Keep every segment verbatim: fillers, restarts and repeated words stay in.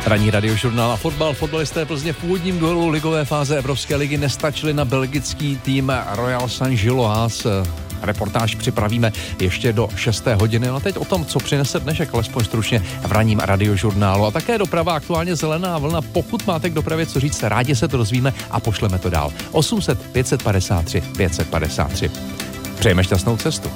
Ranní radiožurnál a fotbal. Fotbalisté Plzně v původním duelu ligové fáze Evropské ligy nestačili na belgický tým Royal Saint-Gilloise. Reportáž připravíme ještě do šesté hodiny. No a teď o tom, co přinese dnešek, alespoň stručně v ranním radiožurnálu. A také doprava, aktuálně zelená vlna. Pokud máte k dopravě co říct, rádi se to dozvíme a pošleme to dál. osm set pět set padesát tři pět set padesát tři. Přejeme šťastnou cestu.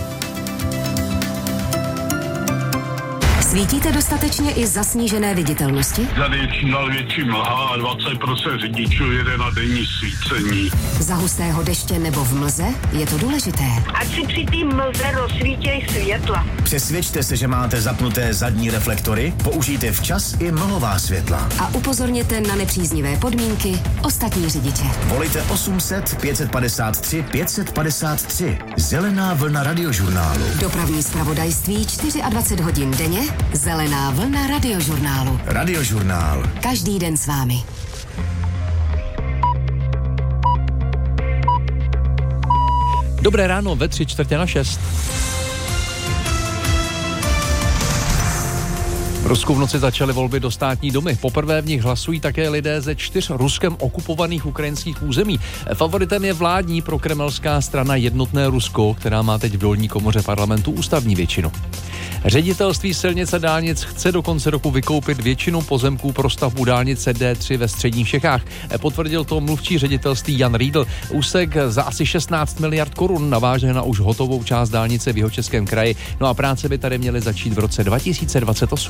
Svítíte dostatečně i za snížené viditelnosti? Tady je čím dál větší mlha a dvacet procent řidičů jede na denní svícení. Za hustého deště nebo v mlze je to důležité. Ať si při té mlze rozsvítěj světla. Přesvědčte se, že máte zapnuté zadní reflektory, použijte včas i mlhová světla. A upozorněte na nepříznivé podmínky ostatní řidiče. Volejte osm set pět set padesát tři pět set padesát tři. Zelená vlna radiožurnálu. Dopravní zpravodajství dvacet čtyři hodin denně. Zelená vlna radiožurnálu. Radiožurnál. Každý den s vámi. Dobré ráno ve tři čtvrtě na šest. V Rusku v noci začaly volby do státní dumy. Poprvé v nich hlasují také lidé ze čtyř Ruskem okupovaných ukrajinských území. Favoritem je vládní prokremelská strana Jednotné Rusko, která má teď v dolní komoře parlamentu ústavní většinu. Ředitelství silnic a dálnic chce do konce roku vykoupit většinu pozemků pro stavbu dálnice D tři ve středních Čechách. Potvrdil to mluvčí ředitelství Jan Riedl. Úsek za asi šestnáct miliard korun naváže na už hotovou část dálnice v Jihočeském kraji. No a práce by tady měly začít v roce dva tisíce dvacet osm.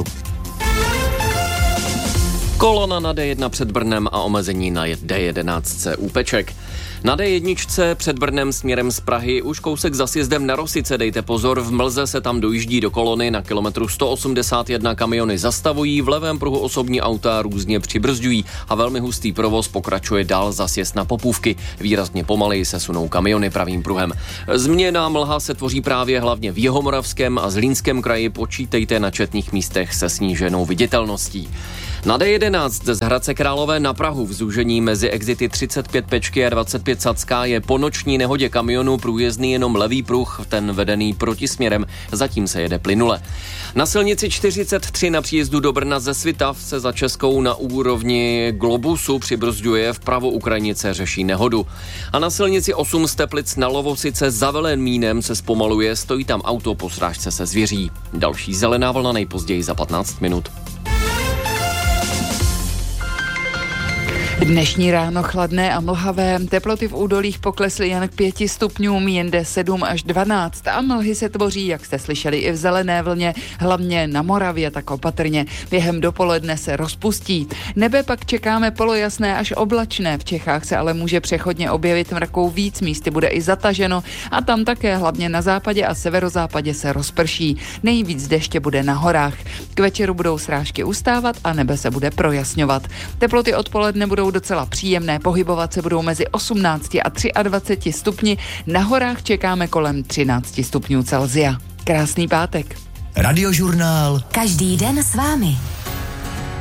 Kolona na D jedna před Brnem a omezení na D jedenáct u Peček. Na D jedna před Brnem směrem z Prahy už kousek za sjezdem na Rosice, dejte pozor, v mlze se tam dojíždí do kolony, na kilometru sto osmdesát jedna kamiony zastavují, v levém pruhu osobní auta různě přibrzďují a velmi hustý provoz pokračuje dál za sjezd na Popůvky. Výrazně pomaleji se sunou kamiony pravým pruhem. Změna mlha se tvoří právě hlavně v Jihomoravském a Zlínském kraji, počítejte na četných místech se sníženou viditelností. Na D jedenáct z Hradce Králové na Prahu v zúžení mezi exity třicet pět Pečky a dvacet pět Sacká je po noční nehodě kamionu průjezdný jenom levý pruh, ten vedený protisměrem, zatím se jede plynule. Na silnici čtyřicet tři na příjezdu do Brna ze Svitav se za Českou na úrovni Globusu přibrzďuje, vpravo u Krajnice řeší nehodu. A na silnici osm z Teplic na Lovosice za Velemínem se zpomaluje, stojí tam auto po srážce se zvěří. Další zelená vlna nejpozději za patnáct minut. Dnešní ráno chladné a mlhavé, teploty v údolích poklesly jen k pěti stupňům, jinde sedm až dvanáct a mlhy se tvoří, jak jste slyšeli, i v zelené vlně, hlavně na Moravě, tak opatrně. Během dopoledne se rozpustí. Nebe pak čekáme polojasné až oblačné, v Čechách se ale může přechodně objevit mrakou víc, místy bude i zataženo a tam také hlavně na západě a severozápadě se rozprší. Nejvíc deště bude na horách. K večeru budou srážky ustávat a nebe se bude projasňovat. Teploty odpoledne budou docela příjemné, pohybovat se budou mezi osmnácti a dvaceti třemi stupni, na horách čekáme kolem třinácti stupňů Celsia. Krásný pátek. Radiožurnál. Každý den s vámi.